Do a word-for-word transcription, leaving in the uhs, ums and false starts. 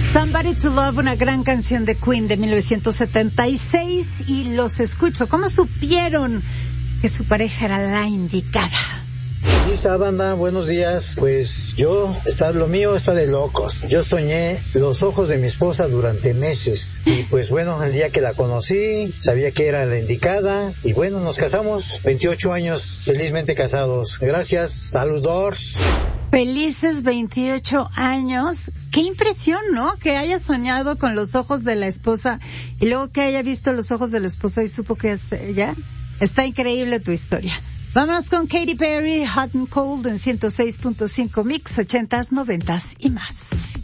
Somebody to Love, una gran canción de Queen de mil novecientos setenta y seis, y los escucho. ¿Cómo supieron que su pareja era la indicada? Lisa, banda, buenos días. Pues yo, está, lo mío está de locos. Yo soñé los ojos de mi esposa durante meses. Y pues bueno, el día que la conocí, sabía que era la indicada. Y bueno, nos casamos, veintiocho años, felizmente casados. Gracias, saludos. Felices veintiocho años. Qué impresión, ¿no? Que haya soñado con los ojos de la esposa y luego que haya visto los ojos de la esposa y supo que es ella. Está increíble tu historia. Vámonos con Katy Perry, Hot and Cold en ciento seis punto cinco Mix, ochentas, noventas y más.